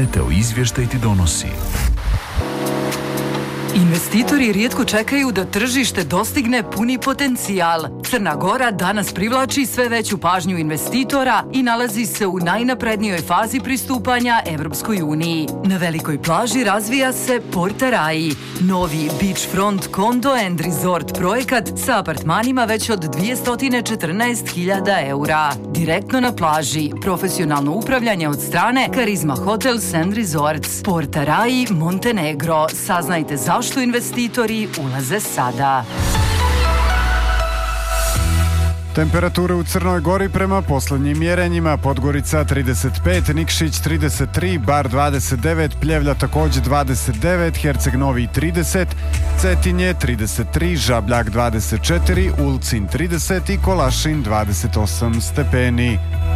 Planeteo izvještaj ti donosi. Investitori rijetko čekaju da tržište dostigne puni potencijal. Crna Gora danas privlači sve veću pažnju investitora i nalazi se u najnaprednijoj fazi pristupanja Evropskoj uniji. Na velikoj plaži razvija se Porta Rai, novi beachfront condo and resort projekat sa apartmanima već od 214.000 eura. Direktno na plaži, profesionalno upravljanje od strane Karizma Hotels and Resorts. Porta Rai, Montenegro. Saznajte zašto investitori ulaze sada. Temperature u Crnoj Gori prema poslednjim mjerenjima: Podgorica 35, Nikšić 33, Bar 29, Pljevlja takođe 29, Herceg Novi 30, Cetinje 33, Žabljak 24, Ulcin 30 i Kolašin 28 stepeni.